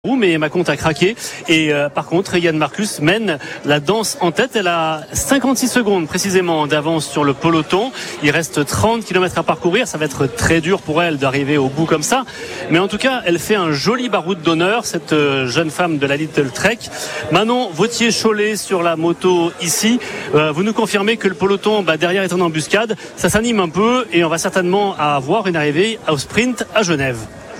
Mais Maconte a craqué et par contre Yann Marcus mène la danse en tête. Elle a 56 secondes précisément d'avance sur le peloton. Il reste 30 km à parcourir. Ça va être très dur pour elle d'arriver au bout comme ça, mais en tout cas elle fait un joli baroud d'honneur, cette jeune femme de la Lidl Trek. Manon Vautier-Cholet sur la moto ici. Vous nous confirmez que le peloton derrière est en embuscade. Ça s'anime un peu et on va certainement avoir une arrivée au sprint à Genève.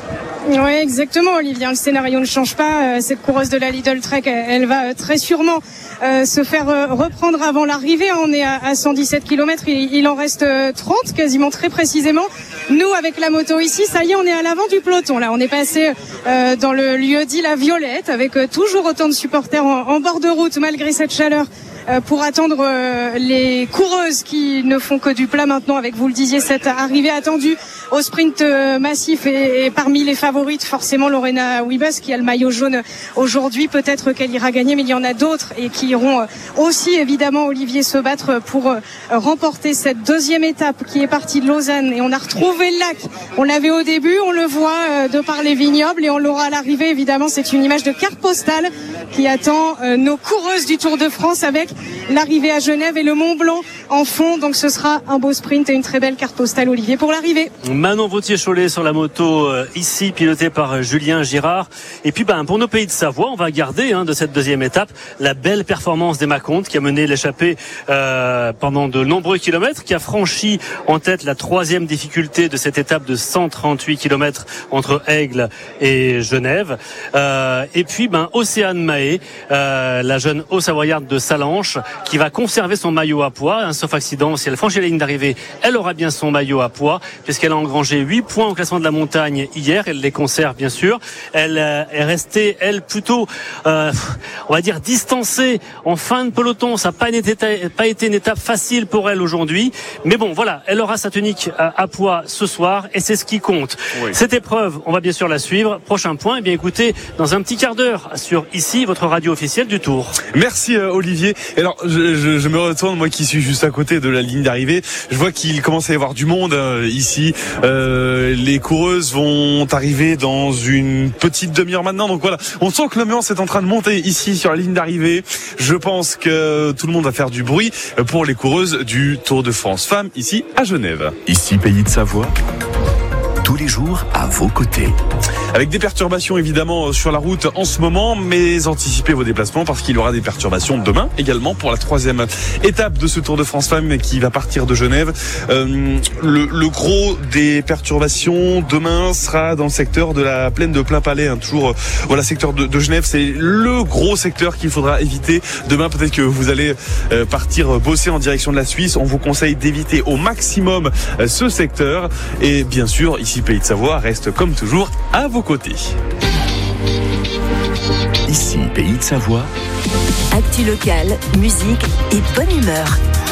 Oui, exactement, Olivier. Le scénario ne change pas. Cette coureuse de la Lidl Trek, elle va très sûrement se faire reprendre avant l'arrivée. On est à 117 km. Il en reste 30, quasiment très précisément. Nous, avec la moto ici, ça y est, on est à l'avant du peloton. Là, on est passé dans le lieu dit La Violette, avec toujours autant de supporters en bord de route, malgré cette chaleur. Pour attendre les coureuses qui ne font que du plat maintenant, avec, vous le disiez, cette arrivée attendue au sprint massif et parmi les favorites forcément Lorena Wiebes qui a le maillot jaune aujourd'hui. Peut-être qu'elle ira gagner, mais il y en a d'autres et qui iront aussi évidemment, Olivier, se battre pour remporter cette deuxième étape qui est partie de Lausanne. Et on a retrouvé le lac, on l'avait au début, on le voit de par les vignobles et on l'aura à l'arrivée. Évidemment, c'est une image de carte postale qui attend nos coureuses du Tour de France, avec l'arrivée à Genève et le Mont Blanc en fond. Donc ce sera un beau sprint et une très belle carte postale, Olivier, pour l'arrivée. Manon Vautier-Cholet sur la moto ici, pilotée par Julien Girard. Et puis pour nos pays de Savoie, on va garder de cette deuxième étape la belle performance des Maconte, qui a mené l'échappée pendant de nombreux kilomètres, qui a franchi en tête la troisième difficulté de cette étape de 138 km entre Aigle et Genève. Et puis Océane Mahé, la jeune Haut-Savoyarde de Salanches, qui va conserver son maillot à pois, sauf accident. Si elle franchit la ligne d'arrivée, elle aura bien son maillot à pois, puisqu'elle a engrangé 8 points au classement de la montagne hier. Elle les conserve bien sûr. Elle est restée, elle, plutôt on va dire distancée en fin de peloton. Ça n'a pas été une étape facile pour elle aujourd'hui, mais bon, voilà, elle aura sa tunique à pois ce soir et c'est ce qui compte. Oui. Cette épreuve, on va bien sûr la suivre. Prochain point, écoutez, dans un petit quart d'heure sur ici, votre radio officielle du Tour. Merci Olivier. Alors je me retourne, moi qui suis juste à côté de la ligne d'arrivée. Je vois qu'il commence à y avoir du monde ici. Les coureuses vont arriver dans une petite demi-heure maintenant. Donc voilà, on sent que l'ambiance est en train de monter ici sur la ligne d'arrivée. Je pense que tout le monde va faire du bruit pour les coureuses du Tour de France Femmes ici à Genève. Ici, Pays de Savoie, tous les jours à vos côtés. Avec des perturbations évidemment sur la route en ce moment, mais anticipez vos déplacements parce qu'il y aura des perturbations demain également pour la troisième étape de ce Tour de France Femmes qui va partir de Genève. Le gros des perturbations demain sera dans le secteur de la plaine de Plainpalais, toujours secteur de Genève. C'est le gros secteur qu'il faudra éviter demain. Peut-être que vous allez partir bosser en direction de la Suisse. On vous conseille d'éviter au maximum ce secteur. Et bien sûr, ici Pays de Savoie reste comme toujours à vos côtés. Ici, Pays de Savoie. Actu locale, musique et bonne humeur.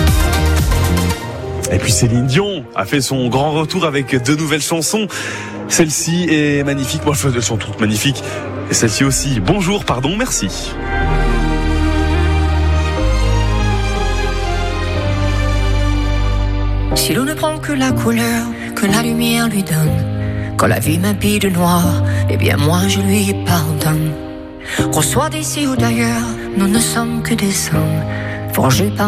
Et puis Céline Dion a fait son grand retour avec 2 nouvelles chansons. Celle-ci est magnifique. Moi, elles sont toutes magnifiques. Et celle-ci aussi. Bonjour, pardon, merci. Si l'on ne prend que la couleur que la lumière lui donne, quand la vie m'habille de noir, eh bien moi je lui pardonne. Qu'on soit d'ici ou d'ailleurs, nous ne sommes que des hommes forgés par